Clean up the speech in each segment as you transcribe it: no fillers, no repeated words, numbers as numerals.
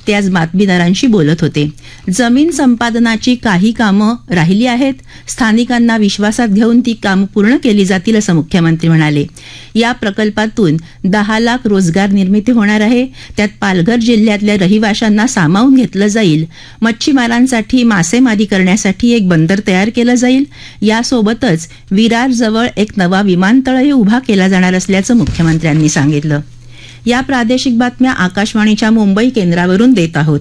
ते आज बातमीदारांशी बोलत होते. जमीन संपादनाची काही कामं राहिली आहेत, स्थानिकांना विश्वासात घेऊन ती कामं पूर्ण केली जातील असं मुख्यमंत्री म्हणाले. या प्रकल्पातून 10 लाख रोजगार निर्मिती होणार आहे. त्यात पालघर जिल्ह्यातल्या रहिवाशांना सामावून घेतलं जाईल. मच्छीमारांसाठी मासेमारी करण्यासाठी एक बंदर तयार केलं जाईल. यासोबतच विरारजवळ एक नवा विमानतळही उभा केला जाणार असल्याचं मुख्यमंत्र्यांनी सांगितलं. या प्रादेशिक बातम्या आकाशवाणीच्या मुंबई केंद्रावरून देत आहोत.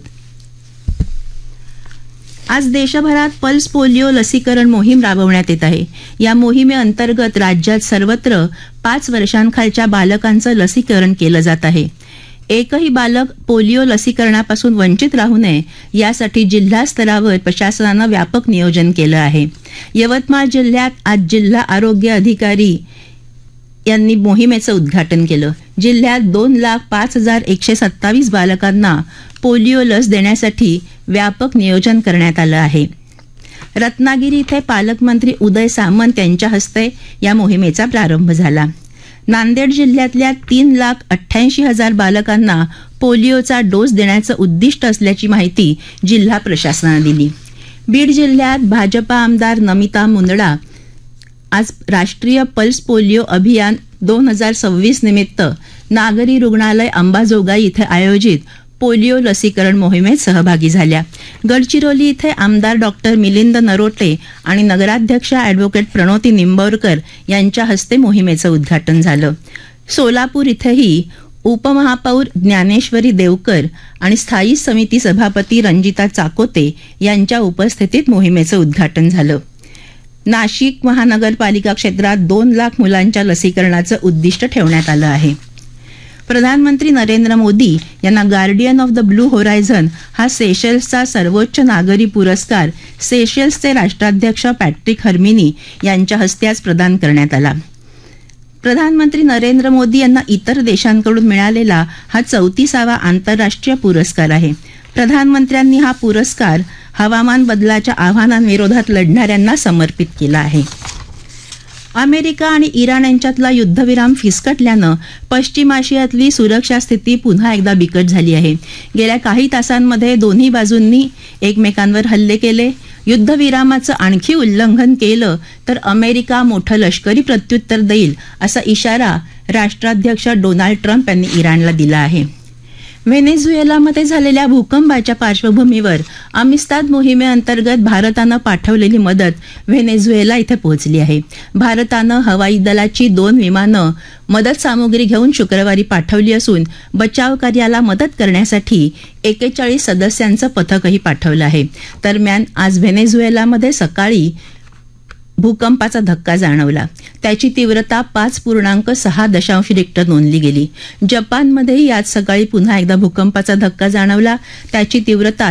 आज देशभरात पल्स पोलिओ लसीकरण मोहीम राबवण्यात येत आहे. या मोहिमेअंतर्गत राज्यात सर्वत्र 5 वर्षांखालच्या बालकांचं लसीकरण केलं जात आहे. एकही बालक पोलिओ लसीकरणापासून वंचित राहू नये यासाठी जिल्हा स्तरावर प्रशासनानं व्यापक नियोजन केलं आहे. यवतमाळ जिल्ह्यात आज जिल्हा आरोग्य अधिकारी यांनी मोहिमेचं उद्घाटन केलं. जिल्ह्यात 2,05,127 बालकांना पोलिओ लस देण्यासाठी व्यापक नियोजन करण्यात आलं आहे. रत्नागिरी इथे पालकमंत्री उदय सामंत यांच्या हस्ते या मोहिमेचा प्रारंभ झाला. नांदेड जिल्ह्यातल्या 3,88,000 बालकांना पोलिओचा डोस देण्याचं उद्दिष्ट असल्याची माहिती जिल्हा प्रशासनानं दिली. बीड जिल्ह्यात भाजपा आमदार नमिता मुंदडा आज राष्ट्रीय पल्स पोलिओ अभियान 2026 निमित्त नागरी रुग्णालय अंबाजोगाई इथे आयोजित पोलिओ लसीकरण मोहिमेत सहभागी झाल्या. गडचिरोली इथे आमदार डॉक्टर मिलिंद नरोटे आणि नगराध्यक्षा अॅडव्होकेट प्रणोती निंबाळकर यांच्या हस्ते मोहिमेचं उद्घाटन झालं. सोलापूर इथेही उपमहापौर ज्ञानेश्वरी देवकर आणि स्थायी समिती सभापती रंजिता चाकोते यांच्या उपस्थितीत मोहिमेचं उद्घाटन झालं. नाशिक महानगरपालिका क्षेत्रात 2 लाख मुलांच्या लसीकरणाचं उद्दिष्ट ठेवण्यात आलं आहे. प्रधानमंत्री नरेंद्र मोदी यांना guardian of the blue horizon हा सेशेल्सचा सर्वोच्च नागरी पुरस्कार सेशेल्सचे राष्ट्राध्यक्ष पॅट्रिक हर्मिनी यांच्या हस्ते आज प्रदान करण्यात आला. प्रधानमंत्री नरेंद्र मोदी यांना इतर देशांकडून मिळालेला हा 34वा आंतरराष्ट्रीय पुरस्कार आहे. प्रधानमंत्र्यांनी हा पुरस्कार हवामान बदलाच्या आव्हानांविरोधात लढणाऱ्यांना समर्पित केला आहे. अमेरिका आणि इराण यांच्यातला युद्धविराम फिसकटल्यानं पश्चिम आशियातली सुरक्षा स्थिती पुन्हा एकदा बिकट झाली आहे. गेल्या काही तासांमध्ये दोन्ही बाजूंनी एकमेकांवर हल्ले केले. युद्धविरामाचं आणखी उल्लंघन केलं तर अमेरिका मोठं लष्करी प्रत्युत्तर देईल असा इशारा राष्ट्राध्यक्ष डोनाल्ड ट्रम्प यांनी इराणला दिला आहे. व्हेनेझुएलामध्ये झालेल्या भूकंपाच्या पार्श्वभूमीवर अमिस्ताद मोहिमेअंतर्गत भारतानं पाठवलेली मदत व्हेनेझुएला इथे पोहोचली आहे. भारतानं हवाई दलाची 2 विमानं मदत सामुग्री घेऊन शुक्रवारी पाठवली असून बचाव कार्याला मदत करण्यासाठी 41 सदस्यांचं पथकही पाठवलं आहे. दरम्यान आज व्हेनेझुएलामध्ये सकाळी भूकंपाचा धक्का जाणवला. त्याची तीव्रता 5.6 रिक्टर नोंदली गेली. जपानमध्येही आज सकाळी पुन्हा एकदा भूकंपाचा धक्का जाणवला. त्याची तीव्रता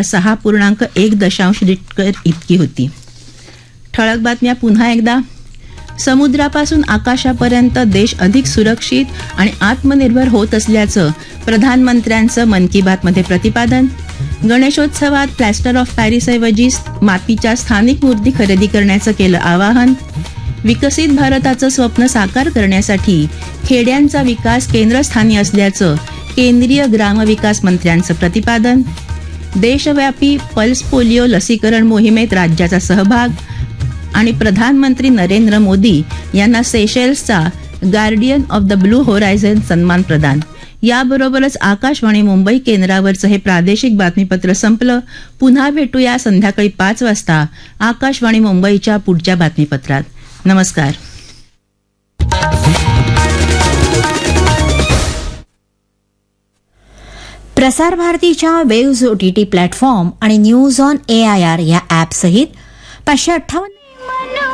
6.1 रिक्टर इतकी होती. ठळक बातम्या पुन्हा एकदा. समुद्रापासून आकाशापर्यंत देश अधिक सुरक्षित आणि आत्मनिर्भर होत असल्याचं प्रधानमंत्र्यांचं मन की बातमध्ये प्रतिपादन. गणेशोत्सवात प्लॅस्टर ऑफ पॅरिसऐवजी मातीच्या स्थानिक मूर्ती खरेदी करण्याचं केलं आवाहन. विकसित भारताचं स्वप्न साकार करण्यासाठी खेड्यांचा विकास केंद्रस्थानी असल्याचं केंद्रीय ग्रामविकास मंत्र्यांचं प्रतिपादन. देशव्यापी पल्स पोलिओ लसीकरण मोहिमेत राज्याचा सहभाग आणि प्रधानमंत्री नरेंद्र मोदी यांना सेशेल्सचा guardian of the blue horizon सन्मान प्रदान. याबरोबरच आकाशवाणी मुंबई केंद्रावरचं हे प्रादेशिक बातमीपत्र संपलं. पुन्हा भेटूया संध्याकाळी 5 वाजता आकाशवाणी मुंबईच्या पुढच्या बातमीपत्रात. नमस्कार. प्रसार भारतीच्या वेव्ज OTT प्लॅटफॉर्म आणि न्यूज ऑन AIR या ॲपसहित 558